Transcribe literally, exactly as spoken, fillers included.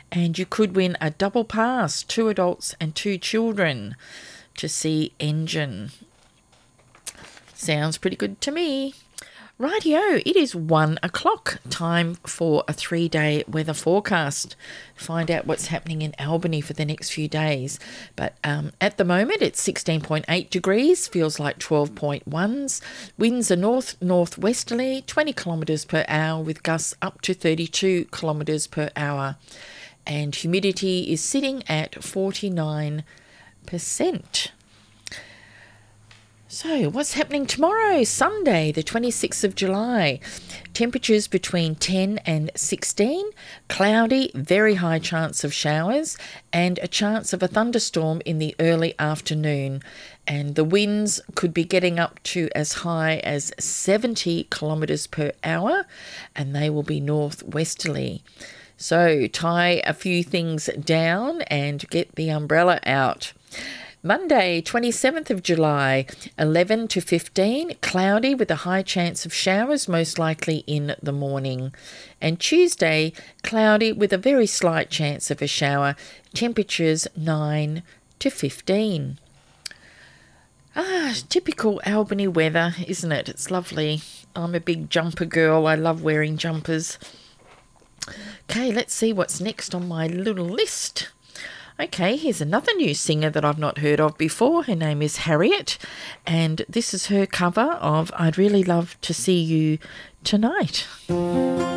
And you could win a double pass, two adults and two children, to see Engine. Sounds pretty good to me. Rightio, it is one o'clock. Time for a three-day weather forecast. Find out what's happening in Albany for the next few days. But um, at the moment, it's sixteen point eight degrees, feels like twelve point ones. Winds are north-northwesterly, twenty kilometres per hour with gusts up to thirty-two kilometres per hour. And humidity is sitting at forty-nine percent. So, what's happening tomorrow? Sunday, the twenty-sixth of July. Temperatures between ten and sixteen. Cloudy, very high chance of showers, and a chance of a thunderstorm in the early afternoon. And the winds could be getting up to as high as seventy kilometres per hour, and they will be northwesterly. So, tie a few things down and get the umbrella out. Monday, twenty-seventh of July, eleven to fifteen, cloudy with a high chance of showers, most likely in the morning. And Tuesday, cloudy with a very slight chance of a shower, temperatures nine to fifteen. Ah, typical Albany weather, isn't it? It's lovely. I'm a big jumper girl. I love wearing jumpers. Okay, let's see what's next on my little list. Okay, here's another new singer that I've not heard of before. Her name is Harriet, and this is her cover of I'd Really Love to See You Tonight.